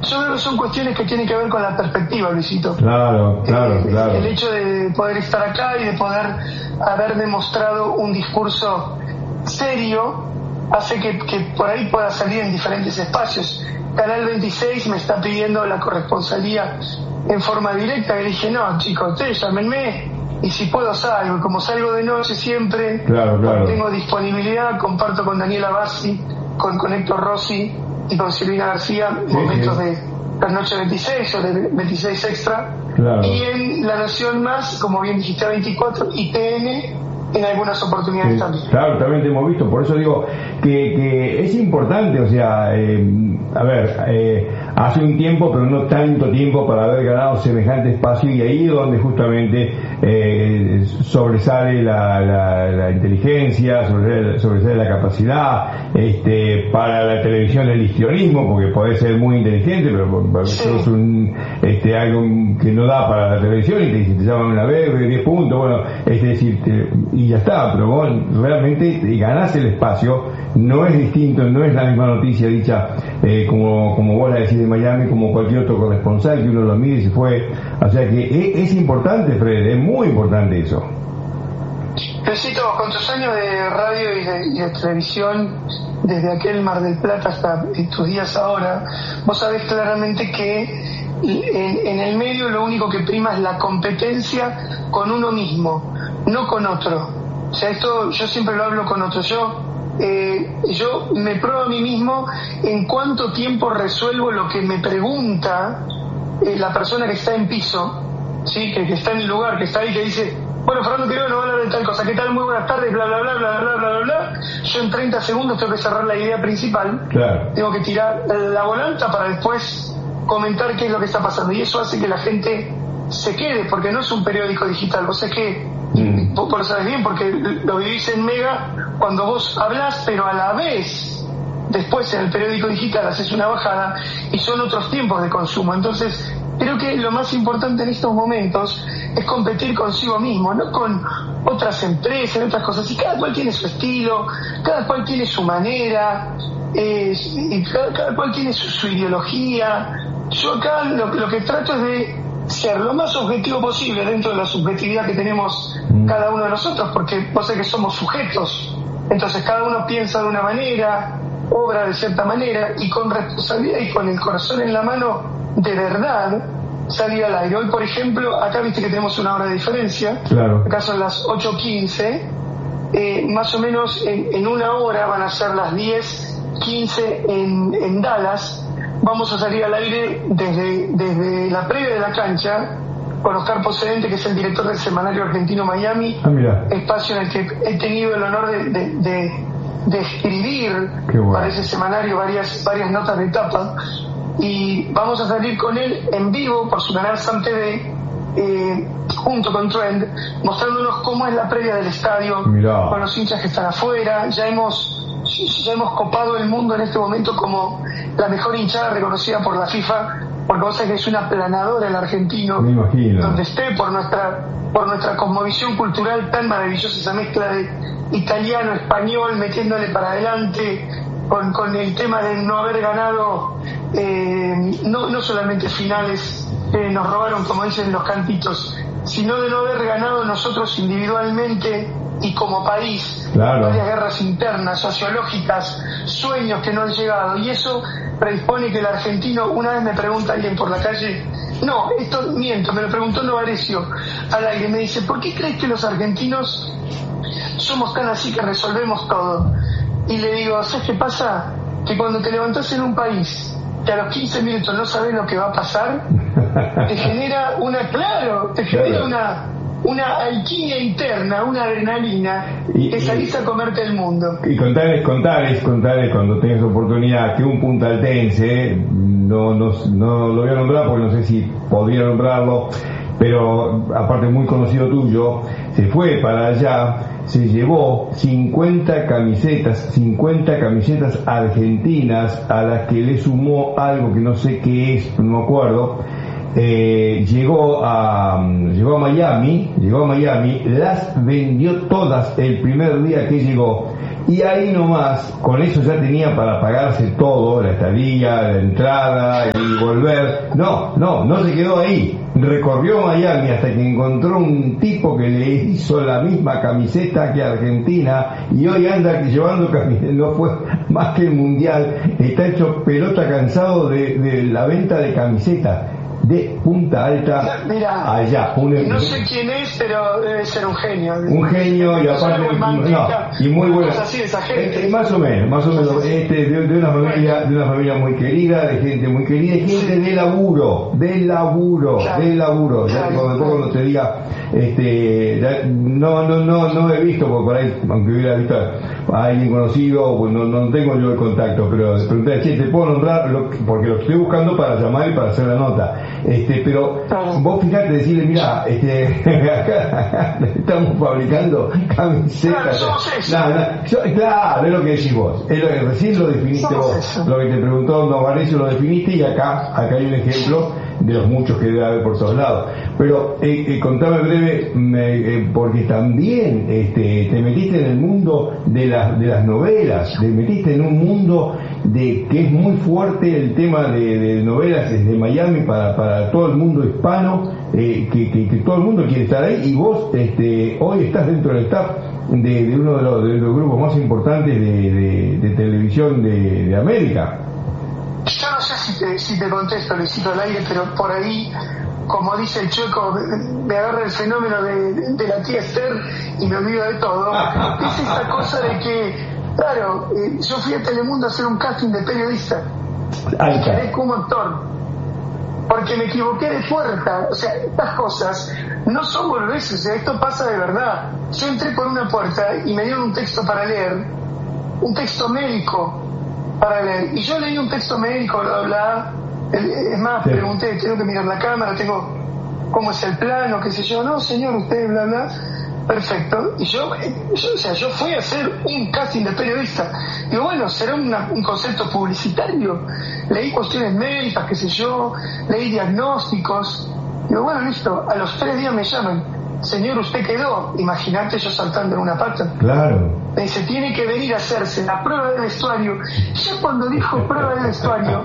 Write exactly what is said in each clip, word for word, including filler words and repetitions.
Yo creo que son cuestiones que tienen que ver con la perspectiva, Luisito. Claro, claro, eh, claro. El hecho de poder estar acá y de poder haber demostrado un discurso serio hace que, que por ahí pueda salir en diferentes espacios. Canal veintiséis me está pidiendo la corresponsalía en forma directa, y dije, no, chicos, ustedes llámenme y si puedo salgo. Y como salgo de noche siempre, claro, claro. tengo disponibilidad, comparto con Daniela Bassi, con, con Héctor Rossi y con Silvina García sí, momentos sí. de la noche veintiséis o de veintiséis Extra. Claro. Y en La Nación Más, como bien dijiste, veinticuatro y T N en algunas oportunidades sí, también. Claro, también te hemos visto, por eso digo que, que es importante, o sea, eh, a ver, eh, hace un tiempo, pero no tanto tiempo para haber ganado semejante espacio, y ahí es donde justamente eh, sobresale la, la, la inteligencia, sobresale, sobresale la capacidad, este, para la televisión el histrionismo, porque podés ser muy inteligente, pero sí. sos un, este, algo que no da para la televisión y te, te llaman una vez, diez puntos, bueno, es decir, te, y ya está, pero vos realmente ganás el espacio, no es distinto, no es la misma noticia dicha eh, como, como vos la decís de Miami, como cualquier otro corresponsal que uno lo mide y se fue, o sea que es, es importante, Fred, es muy importante eso. Luisito, con tus años de radio y de, y de televisión, desde aquel Mar del Plata hasta tus días ahora, vos sabés claramente que en, en el medio lo único que prima es la competencia con uno mismo, no con otro. O sea, esto yo siempre lo hablo con otro. Yo, eh, yo me pruebo a mí mismo en cuánto tiempo resuelvo lo que me pregunta eh, la persona que está en piso, ¿sí? que, que está en el lugar, que está ahí, que dice, bueno, Fernando Quiroga nos va a hablar de tal cosa, ¿qué tal? Muy buenas tardes, bla, bla, bla, bla, bla, bla, bla, bla. Yo en treinta segundos tengo que cerrar la idea principal, claro. Tengo que tirar la volanta para después comentar qué es lo que está pasando, y eso hace que la gente se quede, porque no es un periódico digital, vos sabés que, mm. vos, vos lo sabés bien, porque lo vivís en Mega cuando vos hablás, pero a la vez, después en el periódico digital haces una bajada, y son otros tiempos de consumo. Entonces, creo que lo más importante en estos momentos es competir consigo mismo, no con otras empresas, otras cosas, y cada cual tiene su estilo, cada cual tiene su manera, eh, y cada, cada cual tiene su, su ideología. Yo acá lo, lo que trato es de ser lo más objetivo posible dentro de la subjetividad que tenemos mm. cada uno de nosotros, porque vos sabés que somos sujetos, entonces cada uno piensa de una manera, obra de cierta manera, y con responsabilidad y con el corazón en la mano, de verdad, salir al aire. Hoy, por ejemplo, acá viste que tenemos una hora de diferencia, claro. Acá son las ocho quince, eh, más o menos en, en una hora van a ser las diez quince en, en Dallas. Vamos a salir al aire desde, desde la previa de la cancha con Oscar Possedente, que es el director del semanario argentino Miami, ah, espacio en el que he tenido el honor de, de, de, de escribir bueno. para ese semanario varias, varias notas de tapa, y vamos a salir con él en vivo por su canal Sam T V, eh, junto con Trend, mostrándonos cómo es la previa del estadio, Mirá. con los hinchas que están afuera. Ya hemos ya hemos copado el mundo en este momento como la mejor hinchada reconocida por la FIFA, porque vos sabés que es una aplanadora el argentino, me imagino, donde esté, por nuestra por nuestra cosmovisión cultural tan maravillosa, esa mezcla de italiano, español, metiéndole para adelante, con, con el tema de no haber ganado, eh, no, no solamente finales, eh, nos robaron, como dicen los cantitos, sino de no haber ganado nosotros individualmente y como país, claro. varias guerras internas, sociológicas, sueños que no han llegado, y eso predispone que el argentino, una vez me pregunta alguien por la calle, no, esto miento, me lo preguntó Novarecio al aire, me dice, ¿por qué crees que los argentinos somos tan así que resolvemos todo? Y le digo, ¿sabes qué pasa? Que cuando te levantás en un país que a los quince minutos no sabes lo que va a pasar, te genera una, claro, te genera claro. una una alquimia interna, una adrenalina, y, que salís y, a comerte el mundo. Y contarles, contarles, contarles cuando tengas oportunidad que un puntaltense, no, no, no lo voy a nombrar porque no sé si podría nombrarlo, pero aparte muy conocido tuyo, se fue para allá, se llevó cincuenta camisetas, cincuenta camisetas argentinas, a las que le sumó algo que no sé qué es, no me acuerdo. Eh, llegó a llegó a Miami, llegó a Miami, las vendió todas el primer día que llegó, y ahí nomás, con eso ya tenía para pagarse todo, la estadía, la entrada y volver volver. No, no, no se quedó ahí. Recorrió Miami hasta que encontró un tipo que le hizo la misma camiseta que Argentina y hoy anda llevando camiseta, no fue más que el mundial, está hecho pelota cansado de, de la venta de camisetas de Punta Alta. Mirá, allá. Un, no sé quién es, pero debe ser un genio. Un genio y aparte no, y muy bueno. Así de esa gente. Eh, más o menos, más o menos. Este, de, de una familia, de una familia muy querida, de gente muy querida, y gente de laburo, de laburo, claro, de laburo. Ya claro, cuando, cuando te diga, este, ya, no, no, no, no he visto, porque por ahí, aunque hubiera visto a alguien conocido, pues no, no tengo yo el contacto, pero pregunté, che, te puedo nombrar, lo, porque lo estoy buscando para llamar y para hacer la nota. Este, pero vos fijate, decirle, mira, este, acá estamos fabricando camisetas. Claro, no, no, claro, es lo que decís vos, es lo que recién lo definiste vos, lo que te preguntó Novarese lo definiste, y acá, acá hay un ejemplo de los muchos que debe haber por todos lados. Pero eh, eh, contame breve, me, eh, porque también este, te metiste en el mundo de, la, de las novelas, te metiste en un mundo de que es muy fuerte el tema de, de novelas desde Miami para, para todo el mundo hispano, eh, que, que, que todo el mundo quiere estar ahí, y vos este, hoy estás dentro del staff de, de uno de los, de los grupos más importantes de, de, de televisión de, de América. Yo no sé si te, si te contesto, Luisito, al aire, pero por ahí, como dice el Chueco, me agarra el fenómeno de, de la tía Esther y me olvido de todo. Es esta cosa de que, claro, eh, yo fui a Telemundo a hacer un casting de periodista y quedé como actor, porque me equivoqué de puerta. O sea, estas cosas no son boludeces, o sea, esto pasa de verdad. Yo entré por una puerta y me dieron un texto para leer, un texto médico para leer, y yo leí un texto médico, bla, bla, es más, sí. Pregunté, tengo que mirar la cámara, tengo, ¿cómo es el plano? Qué sé yo, no señor, usted, bla, bla, perfecto, y yo, yo o sea, yo fui a hacer un casting de periodista, digo, bueno, será una, un concepto publicitario, leí cuestiones médicas, qué sé yo, leí diagnósticos, digo, bueno, listo, a los tres días me llaman, señor, usted quedó. Imagínate yo saltando en una pata. Claro. Me dice, tiene que venir a hacerse la prueba de vestuario. Ya cuando dijo prueba de vestuario,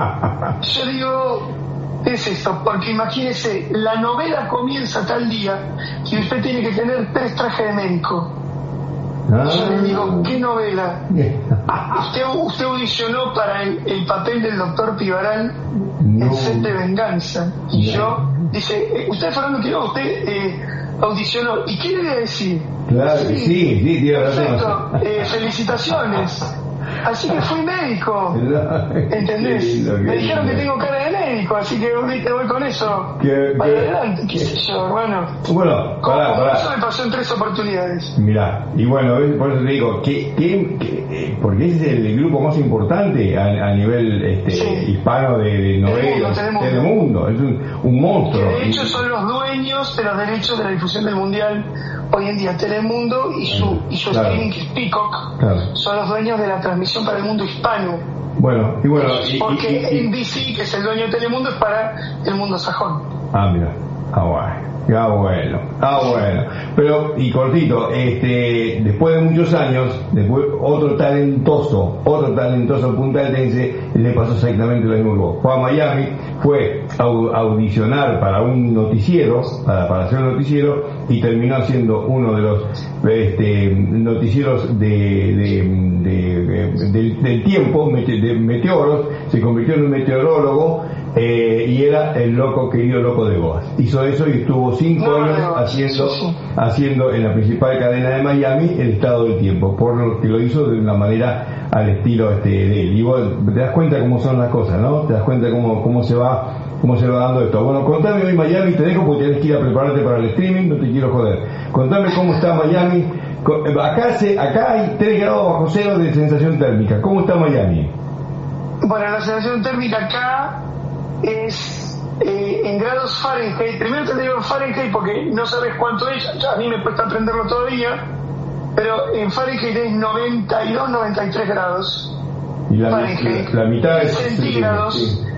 yo digo, ¿qué es esto? Porque imagínese, la novela comienza tal día que usted tiene que tener tres trajes de médico. Ah. Yo le digo, ¿qué novela? usted, usted audicionó para el, el papel del doctor Pivaral no. en Set de Venganza. Y no. yo, dice, usted Fernando Quiroga, usted eh, audicionó. ¿Y qué le voy a decir? Claro, sí, sí, sí, tío, perfecto, eh, felicitaciones. Así que fui médico, ¿entendés? Lindo, me dijeron lindo. Que tengo cara de médico, así que viste, voy con eso. ¿Qué, para qué? Adelante, qué sé yo, hermano. Bueno, pará, como pará. Eso me pasó en tres oportunidades. Mirá, y bueno, por eso te digo, ¿qué, qué, qué, porque ese es el grupo más importante a, a nivel este, sí. hispano de, de novelas del mundo, es un, un monstruo. Que de hecho son los dueños de los derechos de la difusión del mundial. Hoy en día Telemundo y su, y su claro. streaming, que es Peacock, claro. son los dueños de la transmisión para el mundo hispano. Bueno, y bueno... Y, porque y, y, N B C, que es el dueño de Telemundo, es para el mundo sajón. Ah, mira, ah, bueno. Ah, bueno, ah, bueno. Pero, y cortito, este, después de muchos años, después otro talentoso, otro talentoso puntalense le pasó exactamente lo mismo que vos. Fue a Miami, fue a audicionar para un noticiero, para, para hacer un noticiero, y terminó siendo uno de los este, noticieros de, de, de, de, de del tiempo, de meteoros, se convirtió en un meteorólogo. Eh, y era el loco, querido loco de Boas. Hizo eso y estuvo cinco no, años no, haciendo, sí, sí. haciendo en la principal cadena de Miami el estado del tiempo, por lo que lo hizo de una manera al estilo este de él. Y vos te das cuenta cómo son las cosas, ¿no? Te das cuenta cómo, cómo se va, cómo se va dando esto. Bueno, contame hoy Miami, te dejo porque tenés que ir a prepararte para el streaming, no te quiero joder. Contame cómo está Miami. Acá se, acá hay tres grados bajo cero de sensación térmica. ¿Cómo está Miami? Bueno, la sensación térmica acá es eh, en grados Fahrenheit. Primero te digo Fahrenheit porque no sabes cuánto es, a mí me cuesta aprenderlo todavía, pero en Fahrenheit es noventa y dos, noventa y tres grados. Y la, la, la mitad en es centígrados, sí.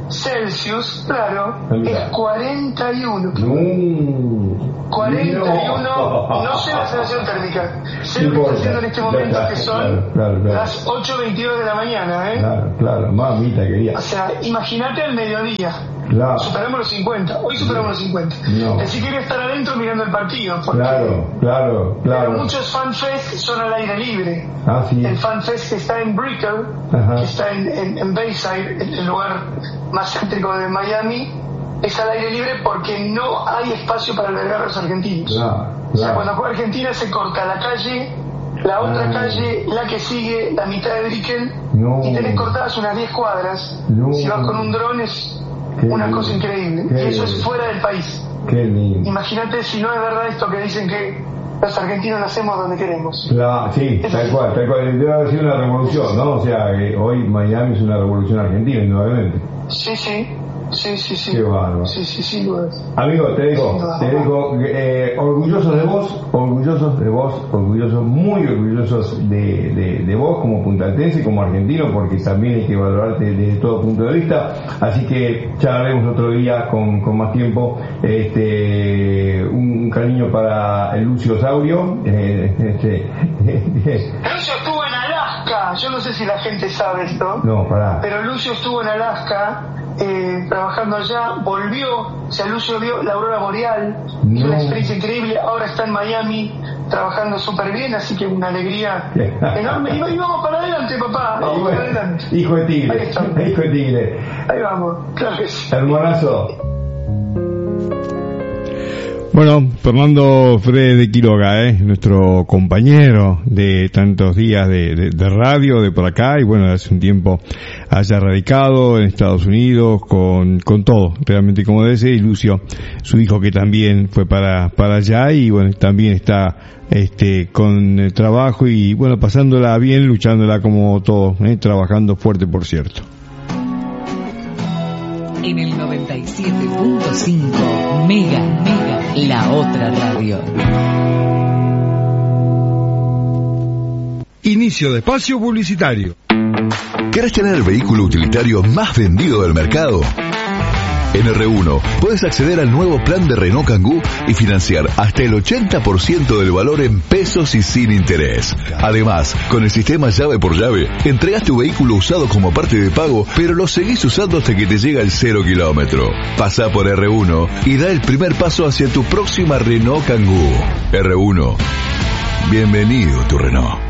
Celsius, claro, es cuarenta y uno. No. cuarenta y uno, no, no sé la sensación térmica, sé lo que está haciendo en este momento, que son claro, claro, claro. las ocho veintidós de la mañana, ¿eh? Claro, claro, mamita quería. O sea, imagínate el mediodía. Claro. Superamos los cincuenta, hoy superamos los cincuenta. No. Así que quiere estar adentro mirando el partido. Porque Claro, claro, claro. Pero muchos fanfest son al aire libre. Ah, sí. El fanfest que está en Brickell, Ajá. que está en, en, en Bayside, el, el lugar más céntrico de Miami, es al aire libre porque no hay espacio para albergar a los argentinos. Claro, O sea, claro. cuando juega Argentina se corta la calle, la otra Ah. calle, la que sigue, la mitad de Brickell, No. y tenés cortadas unas diez cuadras. No. Si vas con un dron es Qué una lindo. cosa increíble. Qué Y eso es lindo. fuera del país. Qué lindo. Imagínate si no es verdad esto que dicen que los argentinos nacemos donde queremos. Claro, sí, tal cual, tal cual. Debe haber sido una revolución, ¿no? O sea, que hoy Miami es una revolución argentina, indudablemente. Sí, sí, sí, sí, sí. Qué bárbaro. Sí, sí, sin duda. Amigo, te digo, te digo, eh, orgullosos de vos, orgullosos de vos, orgullosos, muy orgullosos de, de, de vos como puntaltense, como argentino, porque también hay que valorarte desde todo punto de vista. Así que charlaremos otro día con, con más tiempo. Este, un cariño para el Lucio Saurio. Eh, este, Lucio estuvo en Alaska, yo no sé si la gente sabe esto, no, pará. pero Lucio estuvo en Alaska eh, trabajando allá, volvió, o sea, Lucio vio la aurora boreal, No. es una experiencia increíble, ahora está en Miami trabajando súper bien, así que una alegría enorme. Y, y vamos para adelante, papá, vamos para adelante. Hijo de Ahí tigre, está. hijo de tigre. Ahí vamos, claro que sí. Hermanazo. Bueno, Fernando Fred de Quiroga, ¿eh? Nuestro compañero de tantos días de, de, de radio de por acá, y bueno, hace un tiempo haya radicado en Estados Unidos con, con todo, realmente como dice, y Lucio, su hijo que también fue para, para allá, y bueno, también está este con el trabajo y bueno, pasándola bien, luchándola como todo, ¿eh? Trabajando fuerte, por cierto. En el noventa y siete punto cinco Mega, Mega, la otra radio. Inicio de espacio publicitario. ¿Querés tener el vehículo utilitario más vendido del mercado? En R uno puedes acceder al nuevo plan de Renault Kangoo y financiar hasta el ochenta por ciento del valor en pesos y sin interés. Además, con el sistema llave por llave, entregas tu vehículo usado como parte de pago, pero lo seguís usando hasta que te llega el cero kilómetro. Pasa por R uno y da el primer paso hacia tu próxima Renault Kangoo. R uno. Bienvenido tu Renault.